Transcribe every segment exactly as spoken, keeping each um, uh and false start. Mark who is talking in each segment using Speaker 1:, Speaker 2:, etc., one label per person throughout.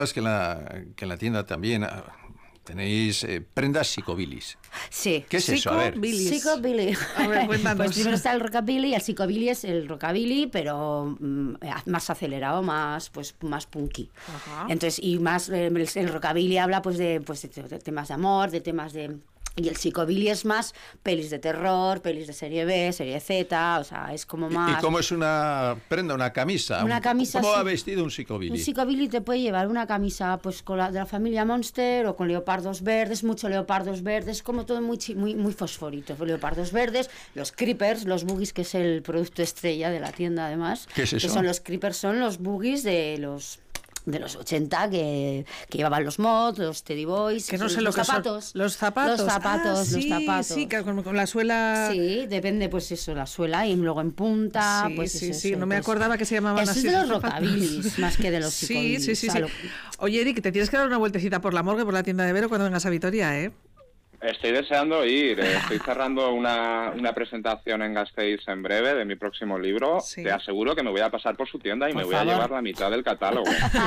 Speaker 1: Es que en la, que en la tienda también tenéis eh, prendas psicobilis.
Speaker 2: Sí.
Speaker 1: ¿Qué es eso? A ver.
Speaker 2: Psicobilly.
Speaker 3: A ver, cuéntanos.
Speaker 2: Pues primero está el rockabilly, el psicobilly es el rockabilly, pero mm, más acelerado, más pues más punky.
Speaker 3: Ajá.
Speaker 2: Entonces, y más eh, el, el rockabilly habla pues de pues de, de temas de amor, de temas de... Y el psicobilly es más pelis de terror, pelis de serie B, serie Z, o sea, es como más...
Speaker 1: ¿Y cómo es una prenda, una camisa?
Speaker 2: Una camisa...
Speaker 1: ¿Cómo
Speaker 2: sí.
Speaker 1: va vestido un psicobilly?
Speaker 2: Un psicobilly te puede llevar una camisa pues con la de la familia Monster o con leopardos verdes, mucho leopardos verdes, como todo muy muy muy fosforito, leopardos verdes, los creepers, los boogies, que es el producto estrella de la tienda además.
Speaker 1: ¿Qué es eso?
Speaker 2: Que son los creepers, son los boogies de los... de los ochenta que, que llevaban los mods, los Teddy Boys,
Speaker 3: que no sé
Speaker 2: los
Speaker 3: lo que
Speaker 2: zapatos,
Speaker 3: son. Los zapatos.
Speaker 2: Los zapatos,
Speaker 3: ah, sí,
Speaker 2: los zapatos.
Speaker 3: Sí, que con, con la suela.
Speaker 2: Sí, depende, pues eso, la suela y luego en punta.
Speaker 3: Sí,
Speaker 2: pues
Speaker 3: sí,
Speaker 2: eso,
Speaker 3: sí.
Speaker 2: eso,
Speaker 3: No me
Speaker 2: pues,
Speaker 3: acordaba que se llamaban
Speaker 2: eso
Speaker 3: así.
Speaker 2: Es de los rockabilis más que de los
Speaker 3: Sí,
Speaker 2: psicobillis.
Speaker 3: sí, sí,
Speaker 2: O sea,
Speaker 3: sí.
Speaker 2: lo...
Speaker 3: Oye, Eric, te tienes que dar una vueltecita por la morgue, por la tienda de Vero cuando vengas a Vitoria, ¿eh?
Speaker 4: Estoy deseando ir. Estoy cerrando una, una presentación en Gasteiz en breve de mi próximo libro.
Speaker 3: Sí.
Speaker 4: Te aseguro que me voy a pasar por su tienda y
Speaker 2: Por
Speaker 4: me voy
Speaker 2: favor.
Speaker 4: a llevar la mitad del catálogo.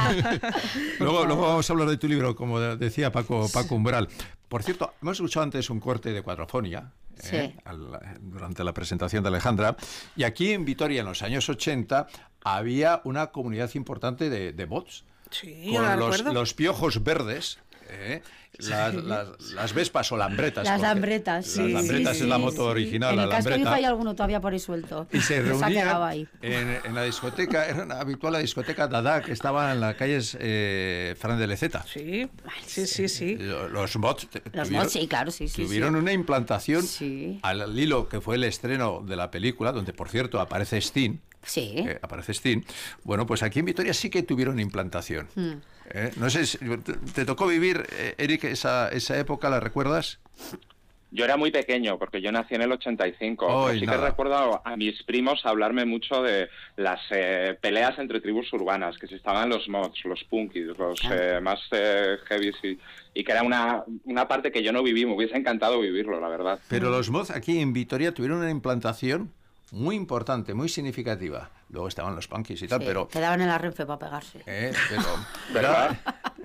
Speaker 1: luego, luego vamos a hablar de tu libro, como decía Paco, Paco Umbral. Por cierto, hemos escuchado antes un corte de Cuatrofonia,
Speaker 2: Sí.
Speaker 1: eh, al, durante la presentación de Alejandra, y aquí en Vitoria, en los años ochenta, había una comunidad importante de, de bots,
Speaker 3: Sí, yo la
Speaker 1: con los,
Speaker 3: recuerdo.
Speaker 1: los piojos verdes, eh, las, las, las vespas o lambretas.
Speaker 2: Las
Speaker 1: porque
Speaker 2: lambretas, sí.
Speaker 1: Las lambretas
Speaker 2: sí,
Speaker 1: es la
Speaker 2: sí,
Speaker 1: moto
Speaker 2: sí.
Speaker 1: original,
Speaker 2: En
Speaker 1: la
Speaker 2: el casco
Speaker 1: lambreta.
Speaker 2: viejo hay alguno todavía por ahí suelto.
Speaker 1: Y se
Speaker 2: ha quedado
Speaker 1: reunían
Speaker 2: ahí.
Speaker 1: en, en la discoteca, era una habitual la discoteca Dada, que estaba en la calle eh, Fran de Leceta.
Speaker 3: Sí, sí, sí, sí.
Speaker 1: Los mods te-
Speaker 2: Los
Speaker 1: tuvieron,
Speaker 2: mods, sí, claro, sí, sí.
Speaker 1: tuvieron
Speaker 2: sí.
Speaker 1: una implantación
Speaker 2: Sí.
Speaker 1: al hilo que fue el estreno de la película, donde por cierto aparece Sting.
Speaker 2: Sí.
Speaker 1: Eh, aparece Sting. Bueno, pues aquí en Vitoria sí que tuvieron implantación.
Speaker 2: Hmm.
Speaker 1: Eh, no sé, si, ¿te, te tocó vivir, eh, Eric, esa, esa época? ¿La recuerdas?
Speaker 4: Yo era muy pequeño porque yo nací en el ochenta y cinco.
Speaker 1: Oh,
Speaker 4: pero
Speaker 1: y
Speaker 4: sí
Speaker 1: nada.
Speaker 4: que recuerdo a mis primos hablarme mucho de las eh, peleas entre tribus urbanas, que si estaban los mods, los punkis, los eh, más eh, heavies y, y que era una, una parte que yo no viví. Me hubiese encantado vivirlo, la verdad.
Speaker 1: Pero los mods aquí en Vitoria tuvieron una implantación muy importante, muy significativa. Luego estaban los punkies y tal,
Speaker 2: Sí,
Speaker 1: pero...
Speaker 2: quedaban en la Renfe para pegarse.
Speaker 1: Eh, pero,
Speaker 4: ¿Verdad?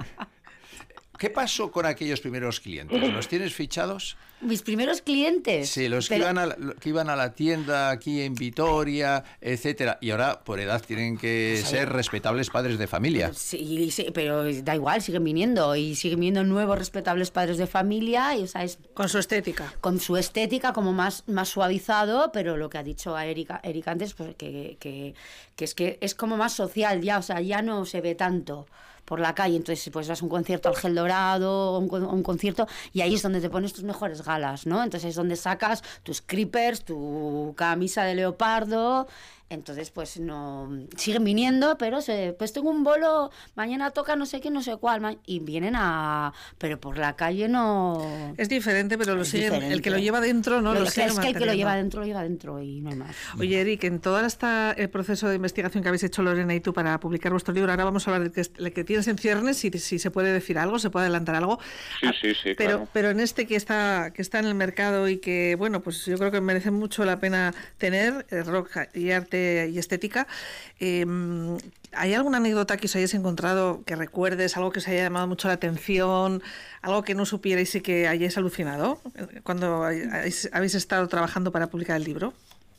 Speaker 1: ¿Qué pasó con aquellos primeros clientes? ¿Los tienes fichados?
Speaker 2: Mis primeros clientes.
Speaker 1: Sí, los que,
Speaker 2: Pero-
Speaker 1: iban a la, que iban a la tienda aquí en Vitoria, etcétera. Y ahora, por edad, tienen que
Speaker 2: Sí.
Speaker 1: ser respetables padres de familia.
Speaker 2: Sí, sí, pero da igual, siguen viniendo y siguen viniendo nuevos respetables padres de familia y, o sea, es
Speaker 3: Con su estética.
Speaker 2: con su estética como más, más suavizado, pero lo que ha dicho a Erika, Erika antes, pues que, que, que es que es como más social ya, o sea, ya no se ve tanto por la calle, entonces pues vas a un concierto al Gel Dorado, o un, con- un concierto, y ahí es donde te pones tus mejores galas, ¿no? Entonces es donde sacas tus creepers, tu camisa de leopardo. Entonces, pues no siguen viniendo, pero se, pues tengo un bolo, mañana toca no sé qué, no sé cuál, ma- y vienen a... Pero por la calle no...
Speaker 3: Es diferente, pero lo
Speaker 2: Es
Speaker 3: siguen-
Speaker 2: diferente.
Speaker 3: el que lo lleva dentro no
Speaker 2: Lo
Speaker 3: lo,
Speaker 2: que-
Speaker 3: sigue
Speaker 2: es que el que lo
Speaker 3: manteniendo.
Speaker 2: lleva dentro, lo lleva dentro y no hay más.
Speaker 3: Oye, Eric, en todo esta, el proceso de investigación que habéis hecho Lorena y tú para publicar vuestro libro, ahora vamos a hablar del que, el que tienes en ciernes, si, si se puede decir algo, se puede adelantar algo.
Speaker 4: Sí,
Speaker 3: Ah,
Speaker 4: sí, sí,
Speaker 3: Pero,
Speaker 4: claro.
Speaker 3: pero en este que está, que está en el mercado y que, bueno, pues yo creo que merece mucho la pena tener, eh, rock y arte y estética, eh, ¿hay alguna anécdota que os hayáis encontrado, que recuerdes, algo que os haya llamado mucho la atención, algo que no supierais y que hayáis alucinado cuando hayáis- habéis estado trabajando para publicar el libro?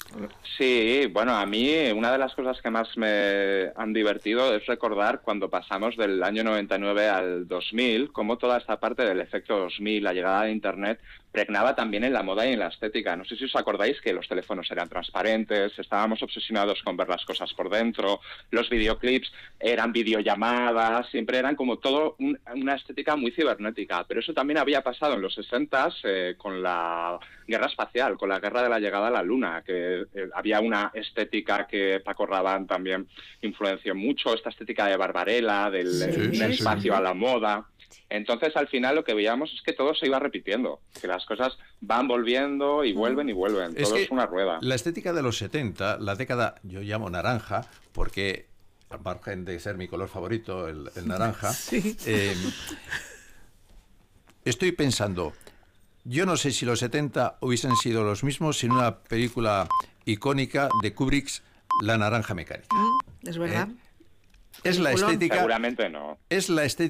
Speaker 4: Sí, bueno, a mí una de las cosas que más me han divertido es recordar cuando pasamos del año noventa y nueve al dos mil, cómo toda esta parte del efecto dos mil, la llegada de Internet, pregnaba también en la moda y en la estética. No sé si os acordáis que los teléfonos eran transparentes, estábamos obsesionados con ver las cosas por dentro, los videoclips eran videollamadas, siempre eran como todo un- una estética muy cibernética. Pero eso también había pasado en los sesentas eh, con la guerra espacial, con la guerra de la llegada a la Luna, que eh, había una estética que Paco Rabanne también influenció mucho, esta estética de Barbarella, del,
Speaker 1: Sí,
Speaker 4: del
Speaker 1: sí,
Speaker 4: espacio
Speaker 1: sí.
Speaker 4: a la moda. Entonces, al final, lo que veíamos es que todo se iba repitiendo, que las cosas van volviendo y vuelven y vuelven.
Speaker 1: Es
Speaker 4: Todo
Speaker 1: que
Speaker 4: es una rueda.
Speaker 1: La estética de los setenta, la década, yo llamo naranja, porque al margen de ser mi color favorito, el, el naranja,
Speaker 3: Sí.
Speaker 1: eh, estoy pensando, yo no sé si los setenta hubiesen sido los mismos sin una película icónica de Kubrick, La naranja mecánica.
Speaker 3: Mm, es verdad.
Speaker 1: ¿Eh? Es la
Speaker 3: Peliculón.
Speaker 1: estética.
Speaker 4: Seguramente no.
Speaker 1: Es la estética